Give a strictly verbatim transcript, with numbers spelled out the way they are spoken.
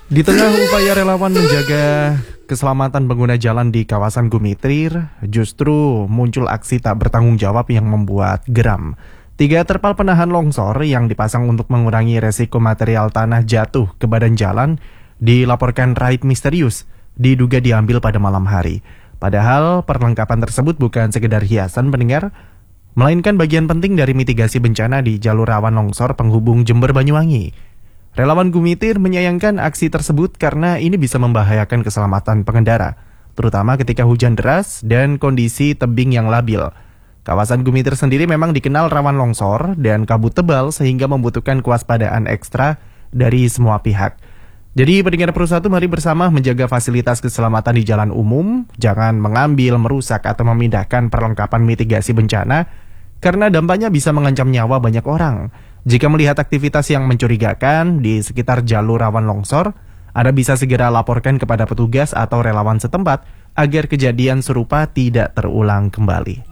Di tengah upaya relawan menjaga keselamatan pengguna jalan di kawasan Gumitir, justru muncul aksi tak bertanggung jawab yang membuat geram. Tiga terpal penahan longsor yang dipasang untuk mengurangi resiko material tanah jatuh ke badan jalan dilaporkan raib misterius, diduga diambil pada malam hari. Padahal perlengkapan tersebut bukan sekedar hiasan pendengar, melainkan bagian penting dari mitigasi bencana di jalur rawan longsor penghubung Jember Banyuwangi. Relawan Gumitir menyayangkan aksi tersebut karena ini bisa membahayakan keselamatan pengendara, terutama ketika hujan deras dan kondisi tebing yang labil. Kawasan Gumitir sendiri memang dikenal rawan longsor dan kabut tebal sehingga membutuhkan kewaspadaan ekstra dari semua pihak. Jadi pendengar Pro satu, mari bersama menjaga fasilitas keselamatan di jalan umum, jangan mengambil, merusak atau memindahkan perlengkapan mitigasi bencana karena dampaknya bisa mengancam nyawa banyak orang. Jika melihat aktivitas yang mencurigakan di sekitar jalur rawan longsor, Anda bisa segera laporkan kepada petugas atau relawan setempat agar kejadian serupa tidak terulang kembali.